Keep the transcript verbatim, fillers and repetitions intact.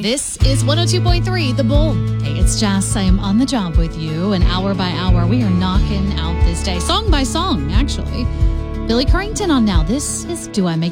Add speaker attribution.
Speaker 1: This is one oh two point three, The Bull. Hey, it's Jess. I am on the job with you, and hour by hour, we are knocking out this day. Song by song, actually. Billy Currington on now. This is Do I Make